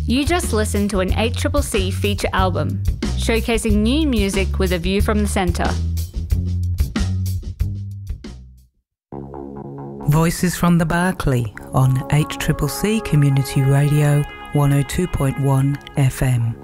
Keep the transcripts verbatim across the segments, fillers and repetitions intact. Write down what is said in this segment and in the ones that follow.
You just listened to an eight C C C feature album, showcasing new music with a view from the centre. Voices from the Barclay on eight C C C Community Radio one oh two point one F M.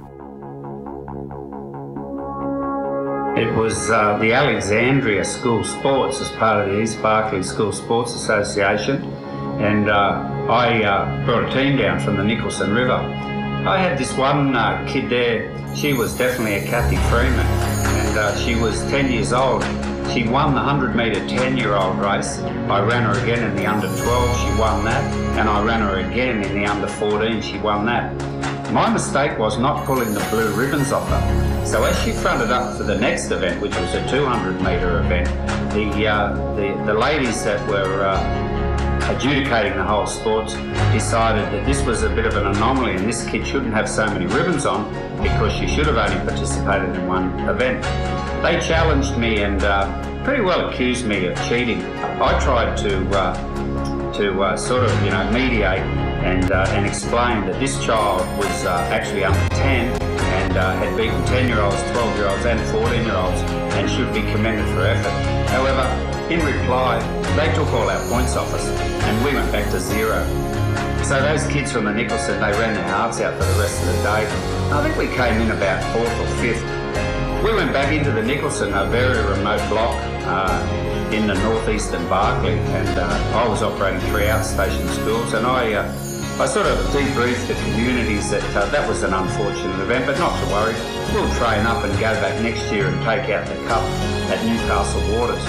It was uh, the Alexandria School Sports as part of the East Barclay School Sports Association, and uh, I uh, brought a team down from the Nicholson River. I had this one uh, kid there. She was definitely a Kathy Freeman, and uh, she was ten years old. She won the one hundred metre ten-year-old race. I ran her again in the under twelve, she won that, and I ran her again in the under fourteen, she won that. My mistake was not pulling the blue ribbons off her. So as she fronted up for the next event, which was a two hundred metre event, the, uh, the, the ladies that were uh, adjudicating the whole sports decided that this was a bit of an anomaly and this kid shouldn't have so many ribbons on because she should have only participated in one event. They challenged me and uh, pretty well accused me of cheating. I tried to uh, to uh, sort of, you know, mediate and uh, and explain that this child was uh, actually under ten and uh, had beaten ten-year-olds, twelve-year-olds and fourteen-year-olds and should be commended for effort. However, in reply, they took all our points off us and we went back to zero. So those kids from the Nicholson, they ran their hearts out for the rest of the day. I think we came in about fourth or fifth. We went back into the Nicholson, a very remote block uh, in the northeastern Barclay, and uh, I was operating three outstation schools, and I uh, I sort of debriefed the communities that uh, that was an unfortunate event, but not to worry. We'll train up and go back next year and take out the cup at Newcastle Waters.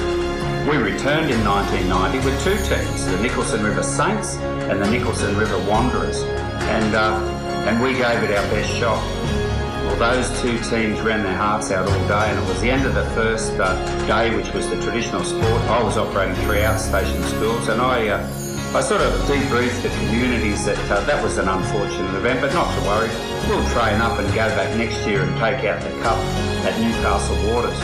We returned in nineteen ninety with two teams, the Nicholson River Saints and the Nicholson River Wanderers, and uh, and we gave it our best shot. Well, those two teams ran their hearts out all day, and it was the end of the first uh, day, which was the traditional sport. I was operating three outstation schools, and I uh, I sort of debriefed the communities that uh, that was an unfortunate event, but not to worry. We'll train up and go back next year and take out the cup at Newcastle Waters.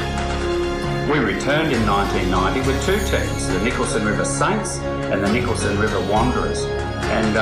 We returned in nineteen ninety with two teams, the Nicholson River Saints and the Nicholson River Wanderers, and uh,